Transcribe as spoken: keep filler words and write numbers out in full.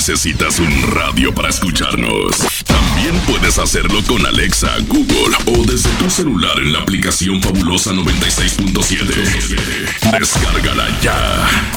necesitas un radio para escucharnos. También puedes hacerlo con Alexa, Google o desde tu celular en la aplicación Fabulosa noventa y seis punto siete. Descárgala ya.